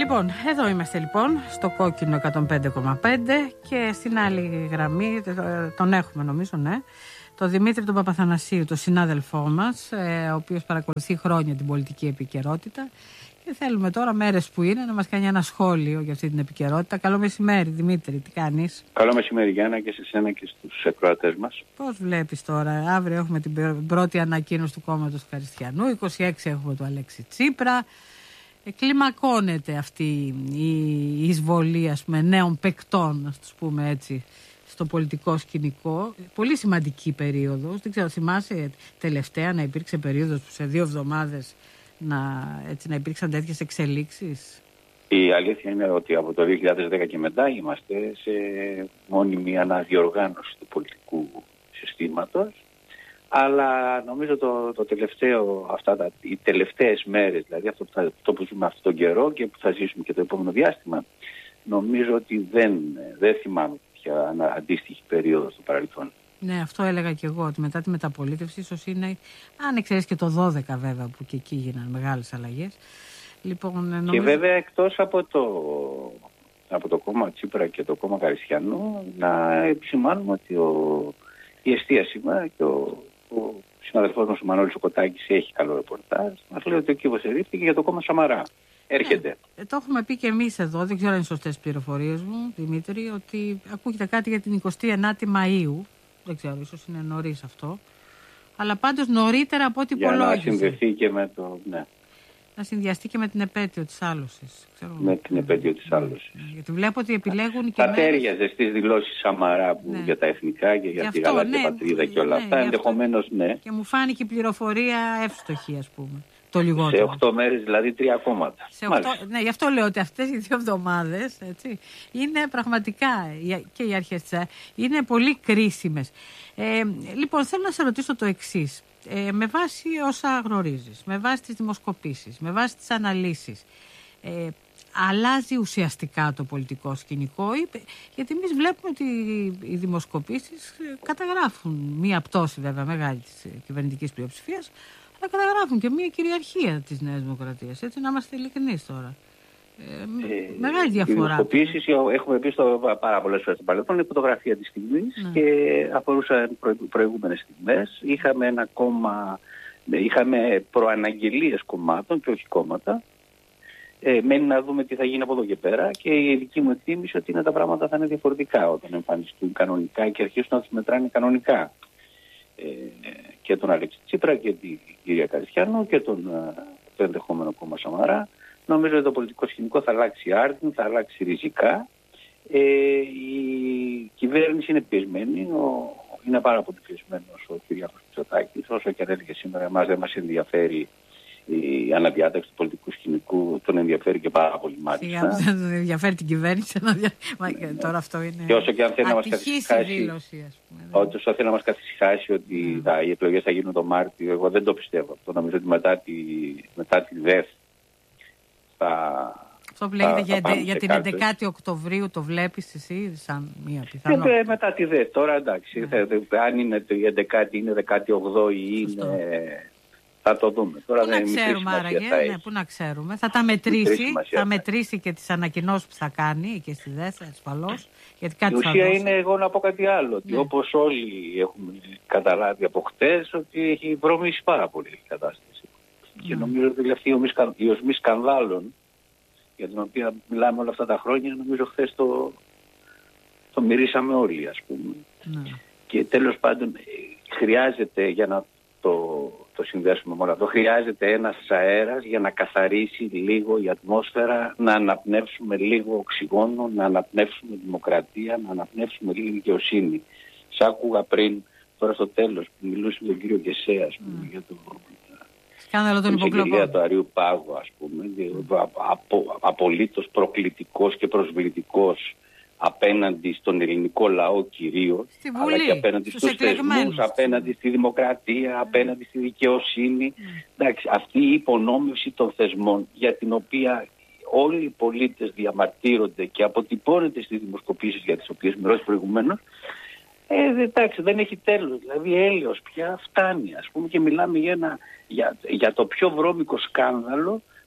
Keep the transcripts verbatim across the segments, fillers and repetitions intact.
Λοιπόν, εδώ είμαστε λοιπόν στο κόκκινο εκατόν πέντε κόμμα πέντε και στην άλλη γραμμή, τον έχουμε νομίζω, ναι, τον Δημήτρη τον Παπαθανασίου, τον συνάδελφό μας, ε, ο οποίος παρακολουθεί χρόνια την πολιτική επικαιρότητα και θέλουμε τώρα, μέρες που είναι, να μας κάνει ένα σχόλιο για αυτή την επικαιρότητα. Καλό μεσημέρι Δημήτρη, τι κάνεις? Καλό μεσημέρι Γιάννα και σε σένα και στους ακροατές μας. Πώς βλέπεις τώρα, αύριο έχουμε την πρώτη ανακοίνωση του κόμματος του Καριστιανού, είκοσι έξι έχουμε του Αλέξη Τσίπρα. Κλιμακώνεται αυτή η εισβολή, ας πούμε, νέων παικτών, να τους πούμε έτσι, στο πολιτικό σκηνικό. Πολύ σημαντική περίοδος. Δεν ξέρω, θυμάσαι τελευταία να υπήρξε περίοδος που σε δύο εβδομάδες να, έτσι, να υπήρξαν τέτοιες εξελίξεις? Η αλήθεια είναι ότι από το δύο χιλιάδες δέκα και μετά είμαστε σε μόνιμη αναδιοργάνωση του πολιτικού συστήματος. Αλλά νομίζω το, το τελευταίο, αυτά τα, οι τελευταίες μέρες, δηλαδή αυτό που, θα, αυτό που ζούμε αυτόν τον καιρό και που θα ζήσουμε και το επόμενο διάστημα, νομίζω ότι δεν, δεν θυμάμαι πια αντίστοιχη περίοδο στο παρελθόν. Ναι, αυτό έλεγα και εγώ, ότι μετά τη μεταπολίτευση ίσως είναι, αν εξαιρείς και το δώδεκα βέβαια, που και εκεί γίνανε μεγάλες αλλαγές. Λοιπόν, νομίζω... Και βέβαια εκτός από το, από το κόμμα Τσίπρα και το κόμμα Καριστιανού, να επισημάνουμε ότι ο, η εστίαση μας και ο ο συναδελφός μας ο Μανώλης ο Κοτάκης έχει καλό ρεπορτάζ. Μας λέει ότι ο κύβος ερήφθηκε για το κόμμα Σαμαρά. Έρχεται. Ε, το έχουμε πει και εμείς εδώ, δεν ξέρω αν είναι σωστές πληροφορίες μου, Δημήτρη, ότι ακούγεται κάτι για την εικοστή ενάτη Μαΐου. Δεν ξέρω, ίσως είναι νωρίς αυτό. Αλλά πάντως νωρίτερα από ό,τι υπολόγιζε. Για να συνδεθεί και με το... Ναι. Να συνδυαστεί και με την επέτειο της άλωσης. Ξέρω, με την επέτειο της άλωσης. Ναι, γιατί βλέπω ότι επιλέγουν και θα μέρες... τέριαζε στις δηλώσεις Σαμαρά που, ναι, για τα εθνικά και για γι' τη αυτό, γαλάζια, ναι, πατρίδα και όλα, ναι, αυτά. Ενδεχομένως, ναι. Και μου φάνηκε η πληροφορία εύστοχη, ας πούμε. Το λιγότερο. Σε οκτώ μέρες δηλαδή τρία κόμματα. Σε οκτώ, ναι, γι' αυτό λέω ότι αυτές οι δύο εβδομάδες, έτσι, είναι πραγματικά και οι αρχές της, είναι πολύ κρίσιμες. Ε, λοιπόν, θέλω να σε ρωτήσω το εξής. Ε, με βάση όσα γνωρίζεις, με βάση τις δημοσκοπήσεις, με βάση τις αναλύσεις, ε, αλλάζει ουσιαστικά το πολιτικό σκηνικό? Γιατί εμείς βλέπουμε ότι οι δημοσκοπήσεις καταγράφουν μία πτώση βέβαια μεγάλη της κυβερνητικής πλειοψηφίας, αλλά καταγράφουν και μία κυριαρχία της Νέας Δημοκρατίας. Έτσι, να είμαστε ειλικρινείς τώρα. Ε, ε, μεγάλη διαφορά. Οι δημοσκοπήσεις, έχουμε πει στο πάρα πολλές φορές στο παρελθόν, είναι φωτογραφία της στιγμής, ναι, και αφορούσαν προ, προηγούμενες στιγμές. Είχαμε ένα κόμμα, είχαμε προαναγγελίες κομμάτων και όχι κόμματα. Ε, μένει να δούμε τι θα γίνει από εδώ και πέρα, και η δική μου εκτίμηση ότι είναι τα πράγματα θα είναι διαφορετικά όταν εμφανιστούν κανονικά και αρχίσουν να τους μετράνε κανονικά. Ε, και τον Αλέξη Τσίπρα και την κυρία Καριστιανού και τον το ενδεχόμενο κόμμα Σαμαρά. Νομίζω ότι το πολιτικό σκηνικό θα αλλάξει άρτην, θα αλλάξει ριζικά. Ε, η κυβέρνηση είναι πιεσμένη, ο, είναι πάρα πολύ πιεσμένος ο Κυριάκος Μητσοτάκης. Όσο και αν έλεγε σήμερα, εμάς δεν μας ενδιαφέρει η αναδιάταξη του πολιτικού σκηνικού, τον ενδιαφέρει και πάρα πολύ μάλιστα. Σιγά, δεν ενδιαφέρει την κυβέρνηση. Μα, ναι, τώρα αυτό είναι. Και όσο και αν θέλει να μας καθησυχάσει, όσο θέλει να μας καθησυχάσει ότι mm. τα, οι εκλογές θα γίνουν το Μάρτιο, εγώ δεν το πιστεύω αυτό. Νομίζω ότι μετά τη, μετά τη ΔΕΘ θα. Αυτό που λέγεται για, για, για την έντεκα Οκτωβρίου, το βλέπεις εσύ σαν μία πιθανότητα? Ε, μετά τη ΔΕΘ, τώρα εντάξει. Ναι. Θα, αν είναι η έντεκατη, είναι δεκαοκτώ ή είναι. Θα το δούμε. Τώρα πού δεν να ξέρουμε άραγε, ναι, πού να ξέρουμε. Θα τα μετρήσει, θα μετρήσει και τις ανακοινώσεις που θα κάνει και στη ΔΕΘ ασφαλώς. Γιατί κάτι η ουσία είναι, εγώ να πω κάτι άλλο, ότι ναι, όπως όλοι έχουμε καταλάβει από χτες, ότι έχει βρωμίσει πάρα πολύ η κατάσταση. Mm. Και νομίζω ότι αυτή η οσμή σκανδάλων, για την οποία μιλάμε όλα αυτά τα χρόνια, νομίζω χθες το, το μυρίσαμε όλοι, ας πούμε. Mm. Και τέλος πάντων χρειάζεται, για να το, το συνδέσουμε με όλα αυτό, χρειάζεται ένας αέρας για να καθαρίσει λίγο η ατμόσφαιρα, να αναπνεύσουμε λίγο οξυγόνο, να αναπνεύσουμε δημοκρατία, να αναπνεύσουμε λίγο δικαιοσύνη. Σ' άκουγα πριν, τώρα στο τέλος, που μιλούσε με τον κύριο Κεσέα, ας πούμε, mm. για το σκάνδαλο των υποκλοπών του Αρείου Πάγου, ας πούμε, απο, απολύτως προκλητικός και προσβλητικός απέναντι στον ελληνικό λαό κυρίως, αλλά και απέναντι στους, στους θεσμούς, απέναντι στη δημοκρατία, mm. απέναντι στη δικαιοσύνη. Mm. Εντάξει, αυτή η υπονόμευση των θεσμών, για την οποία όλοι οι πολίτες διαμαρτύρονται και αποτυπώνεται στις δημοσκοπήσεις για τις οποίες μιλώσα προηγουμένως, ε, εντάξει, δεν έχει τέλος. Δηλαδή έλεος πια φτάνει, ας πούμε, και μιλάμε για, ένα, για, για το πιο βρώμικο σκάνδαλο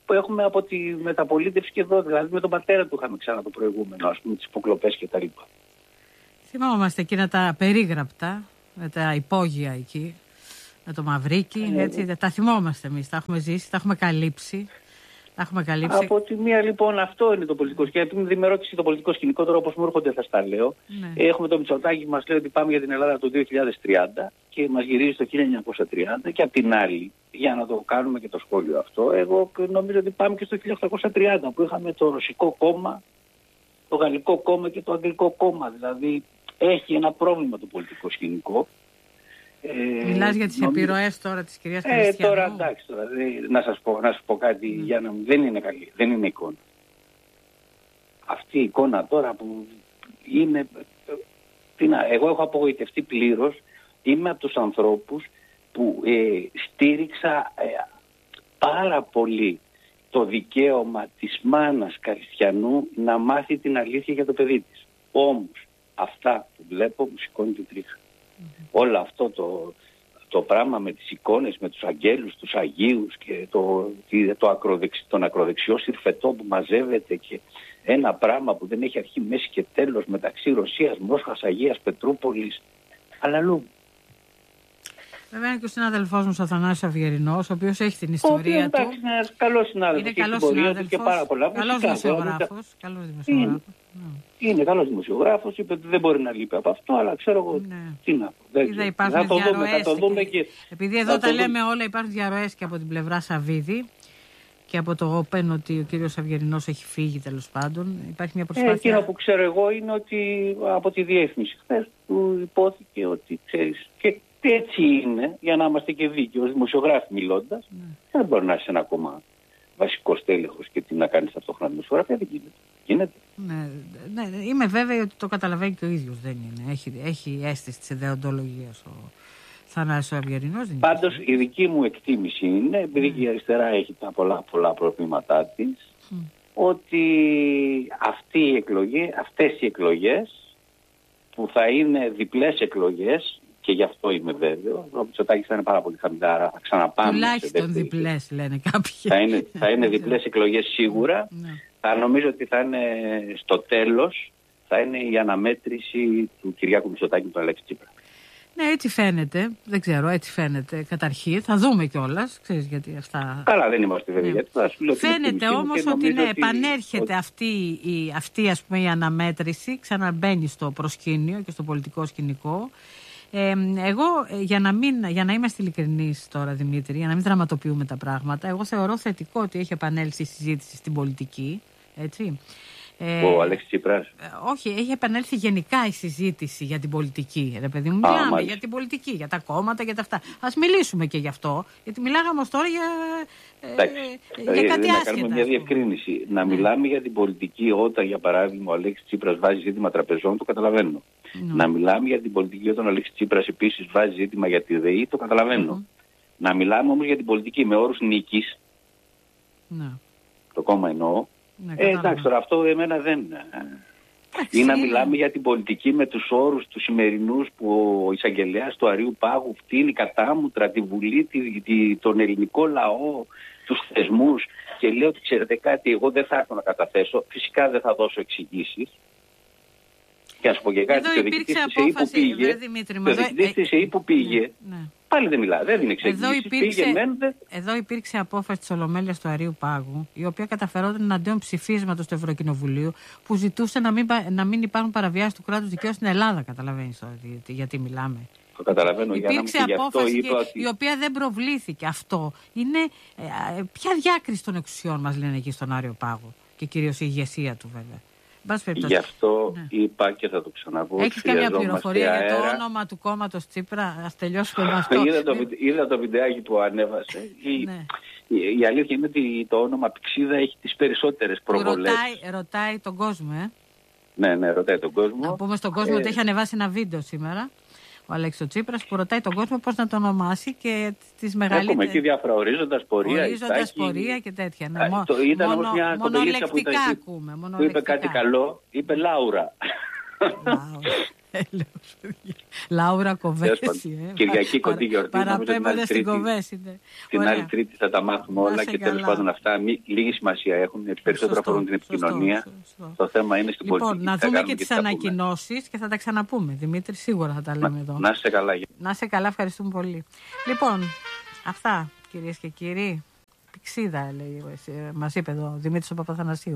που έχουμε από τη μεταπολίτευση και εδώ. Δηλαδή με τον πατέρα του είχαμε ξανά το προηγούμενο, ας πούμε, τις υποκλοπές κτλ. Θυμόμαστε εκείνα τα περίγραπτα, με τα υπόγεια εκεί, με το Μαυρίκι, ε, έτσι, τα θυμόμαστε εμείς, τα έχουμε ζήσει, τα έχουμε καλύψει. Τα έχουμε καλύψει. Από τη μία λοιπόν αυτό είναι το πολιτικό σκηνικό. Επειδή δεν με ρώτησε το πολιτικό σκηνικό, τώρα όπως μου έρχονται θα στα λέω. Ναι. Έχουμε το Μητσοτάκη που μας λέει ότι πάμε για την Ελλάδα το δύο χιλιάδες τριάντα και μας γυρίζει το χίλια εννιακόσια τριάντα και απ' την άλλη, για να το κάνουμε και το σχόλιο αυτό, εγώ νομίζω ότι πάμε και στο χίλια οκτακόσια τριάντα που είχαμε το Ρωσικό κόμμα, το Γαλλικό κόμμα και το Αγγλικό κόμμα. Δηλαδή έχει ένα πρόβλημα το πολιτικό σκηνικό. Ε, Μιλάς για τις νομίζω... επιρροές τώρα της κυρίας ε, Χριστιανού. Τώρα εντάξει, τώρα, δε, να, σας πω, να σας πω κάτι mm. για να δεν είναι καλή, δεν είναι εικόνα. Αυτή η εικόνα τώρα που είναι, να, εγώ έχω απογοητευτεί πλήρως, είμαι από τους ανθρώπους που ε, στήριξα ε, πάρα πολύ το δικαίωμα της μάνας Χριστιανού να μάθει την αλήθεια για το παιδί της. Όμως αυτά που βλέπω μου σηκώνει την τρίχα. Mm-hmm. Όλο αυτό το, το πράγμα με τις εικόνες, με τους αγγέλους, τους Αγίους και το, το ακροδεξι, τον ακροδεξιό συρφετό που μαζεύεται και ένα πράγμα που δεν έχει αρχή, μέση και τέλος μεταξύ Ρωσίας, Μόσχας, Αγίας, Πετρούπολης, αλλαλού. Βέβαια είναι και ο συνάδελφός μου ο Αθανάσης Αυγερινός, ο οποίος έχει την ιστορία ο, του. Εντάξει, είναι ένας καλός συνάδελφος. Είναι καλός συνάδελφος και πάρα πολλά. Καλός δημοσιογράφος. Καλός δημοσιογράφος. Είναι, είναι καλός δημοσιογράφος, είπε ότι δεν μπορεί να λείπει από αυτό, αλλά ξέρω εγώ ναι. τι να πω. Θα το δούμε, θα το δούμε και... Επειδή εδώ τα λέμε όλα, υπάρχουν διαρροές και από την πλευρά Σαββίδη και από το Open ότι ο κύριος Αυγερινός έχει φύγει τέλος πάντων. Υπάρχει μια προσπάθεια. Ε, εκείνο που ξέρω εγώ είναι ότι από τη διεύθυνση χθες του υπόθηκε ότι ξέρεις. Και έτσι είναι, για να είμαστε και δίκαιοι, ως δημοσιογράφοι μιλώντας, ναι. δεν μπορεί να είσαι ένα ακόμα βασικός τέλεχος και τι να κάνεις ταυτόχρονα δημοσιογραφία, δεν γίνεται. Γίνεται. Ναι, ναι, είμαι βέβαιη ότι το καταλαβαίνει και ο ίδιος, δεν είναι. Έχει, έχει αίσθηση της ιδεοντολογίας ο Θανάσης Αυγερινός. Πάντως η δική μου εκτίμηση είναι, επειδή και η αριστερά έχει τα πολλά, πολλά προβλήματά της, mm. ότι αυτή η εκλογή, αυτές οι εκλογές που θα είναι διπλές εκλογές, και γι' αυτό είμαι βέβαιο. Ο Μητσοτάκης θα είναι πάρα πολύ χαμηλά, άρα θα ξαναπάμε. Τουλάχιστον διπλές λένε κάποιοι. Θα είναι, θα είναι διπλές εκλογές σίγουρα. Ναι. Θα νομίζω ότι θα είναι στο τέλος, θα είναι η αναμέτρηση του Κυριάκου Μητσοτάκη με τον Αλέξη Τσίπρα. Ναι, έτσι φαίνεται. Δεν ξέρω, έτσι φαίνεται καταρχήν. Θα δούμε κιόλας. Ξέρεις γιατί αυτά. Καλά, δεν είμαστε βέβαιοι. Ναι. Γιατί φαίνεται όμως ότι ναι, ότι... επανέρχεται ότι... αυτή, η, αυτή ας πούμε, η αναμέτρηση, ξαναμπαίνει στο προσκήνιο και στο πολιτικό σκηνικό. Ε, εγώ, για να, μην, για να είμαστε ειλικρινείς τώρα, Δημήτρη, για να μην δραματοποιούμε τα πράγματα, εγώ θεωρώ θετικό ότι έχει επανέλθει η συζήτηση στην πολιτική. Έτσι. Ε, ο Αλέξης Τσίπρας. Ε, όχι, έχει επανέλθει γενικά η συζήτηση για την πολιτική. Ρε παιδί μου, μιλάμε για την πολιτική, για τα κόμματα, για τα αυτά. Ας μιλήσουμε και γι' αυτό, γιατί μιλάγαμε ως τώρα για, ε, για κάτι άσχετα. Να κάνουμε μια διευκρίνηση. Να ναι. μιλάμε για την πολιτική όταν, για παράδειγμα, ο Αλέξης Τσίπρας βάζει ζήτημα τραπεζών, το καταλαβαίνω. Ναι. Να μιλάμε για την πολιτική όταν ο Αλέξης Τσίπρας επίσης βάζει ζήτημα για τη ΔΕΗ, το καταλαβαίνω. Mm-hmm. Να μιλάμε όμως για την πολιτική με όρους νίκης, ναι. το κόμμα εννοώ. Ναι, ε, εντάξει, τώρα αυτό εμένα δεν... Ή να μιλάμε για την πολιτική με τους όρους του σημερινούς που ο εισαγγελέας του Αρείου Πάγου φτύνει κατάμουτρα τη Βουλή, τη, τη, τον ελληνικό λαό, τους θεσμούς και λέει ότι ξέρετε κάτι, εγώ δεν θα έρθω να καταθέσω, φυσικά δεν θα δώσω εξηγήσεις. Και να σου πω και κάτι, το διοικητής της ΕΕ που πήγε, το διοικητής της ΕΕ που πήγε, πάλι δεν μιλά, δεν είναι εξηγήσεις. Εδώ υπήρξε, πήγε, μέντε... εδώ υπήρξε απόφαση της Ολομέλειας του Αρείου Πάγου, η οποία καταφερόταν εναντίον ψηφίσματος του Ευρωκοινοβουλίου, που ζητούσε να μην, να μην υπάρχουν παραβιάσεις του κράτους δικαίου στην Ελλάδα. Καταλαβαίνεις τώρα γιατί, γιατί μιλάμε. Το καταλαβαίνω. Υπήρξε για να απόφαση και, ότι... η οποία δεν προβλήθηκε. Αυτό είναι ε, ποια διάκριση των εξουσιών μας λένε εκεί στον Άριο Πάγο και κυρίως η ηγεσία του βέβαια. Γι' αυτό ναι. είπα και θα το ξαναπώ. Έχεις καμιά πληροφορία αέρα. Για το όνομα του κόμματος Τσίπρα? Ας τελειώσουμε με αυτό. είδα, το, είδα το βιντεάκι που ανέβασε. η, ναι. η, η αλήθεια είναι ότι το όνομα Πηξίδα έχει τις περισσότερες προβολές. Ρωτάει, ρωτάει τον κόσμο, ε. Ναι, ναι, ρωτάει τον κόσμο. Να πούμε στον κόσμο ε... ότι έχει ανεβάσει ένα βίντεο σήμερα ο Αλέξης Τσίπρας που ρωτάει τον κόσμο πώς να το ονομάσει και τις μεγαλύτερες. Έχουμε εκεί διάφορα ορίζοντας πορεία. Ορίζοντας πορεία και τέτοια. Ναι. Α, το, ήταν μόνο, μια μονολεκτικά ακούμε. Που είπε κάτι καλό, είπε Λάουρα. Λάουρα Κοβέση. Ε. Κυριακή κοντή γιορτή. Παραπέμπανε στην Κοβέση. Την άλλη Τρίτη θα τα μάθουμε όλα και τέλος πάντων αυτά μη, λίγη σημασία έχουν. Περισσότερο αφορούν την επικοινωνία. Σωστό, σωστό. Το θέμα είναι στην λοιπόν, πολιτική. Να δούμε και τις ανακοινώσεις και θα τα ξαναπούμε. Δημήτρη, σίγουρα θα τα λέμε να, εδώ. Να είσαι καλά. Να είσαι καλά, ευχαριστούμε πολύ. Λοιπόν, αυτά κυρίες και κύριοι. Πηξίδα, λέει, μας είπε εδώ ο Δημήτρης ο Παπαθανασίου.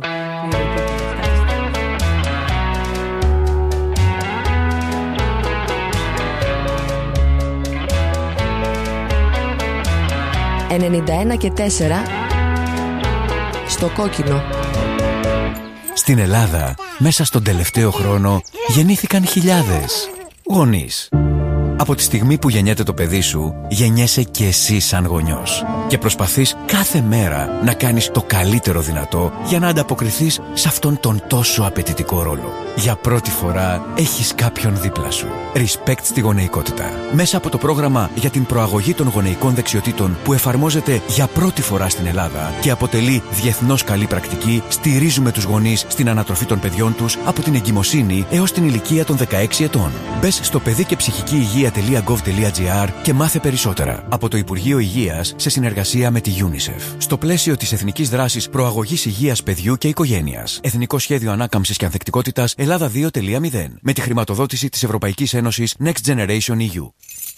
ενενήντα ένα και τέσσερα στο κόκκινο. Στην Ελλάδα, μέσα στον τελευταίο χρόνο, γεννήθηκαν χιλιάδες γονείς. Από τη στιγμή που γεννιέται το παιδί σου, γεννιέσαι και εσύ σαν γονιός. Και προσπαθείς κάθε μέρα να κάνεις το καλύτερο δυνατό για να ανταποκριθείς σε αυτόν τον τόσο απαιτητικό ρόλο. Για πρώτη φορά έχεις κάποιον δίπλα σου. Respect στη γονεϊκότητα. Μέσα από το πρόγραμμα για την προαγωγή των γονεϊκών δεξιοτήτων που εφαρμόζεται για πρώτη φορά στην Ελλάδα και αποτελεί διεθνώς καλή πρακτική, στηρίζουμε τους γονείς στην ανατροφή των παιδιών τους από την εγκυμοσύνη έως την ηλικία των δεκαέξι ετών. Μπες στο παιδί και ψυχική υγεία τελεία γκοβ τελεία τζι άρ και μάθε περισσότερα από το Υπουργείο Υγείας σε συνεργασία με τη UNICEF. Στο πλαίσιο της Εθνικής Δράσης Προαγωγής Υγείας Παιδιού και Οικογένειας. Εθνικό Σχέδιο Ανάκαμψης και Ανθεκτικότητας Ελλάδα δύο τελεία μηδέν. Με τη χρηματοδότηση της Ευρωπαϊκής Ένωσης Next Generation ι γιου.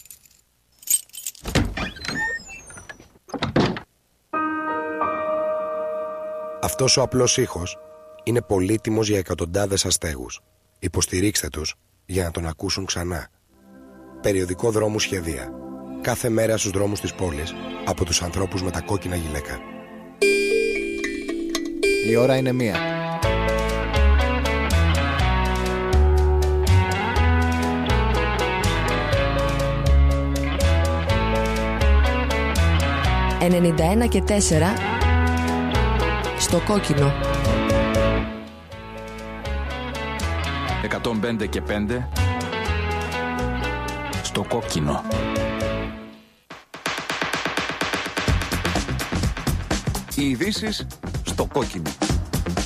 Αυτός ο απλός ήχος είναι πολύτιμος για εκατοντάδες αστέγους. Υποστηρίξτε τους για να τον ακούσουν ξανά. Περιοδικό Δρόμου Σχεδία. Κάθε μέρα στους δρόμους της πόλης από τους ανθρώπους με τα κόκκινα γυλαίκα. Η ώρα είναι μία. ενενήντα ένα και τέσσερα στο κόκκινο. εκατόν πέντε και πέντε στο κόκκινο. Οι ειδήσεις στο κόκκινο.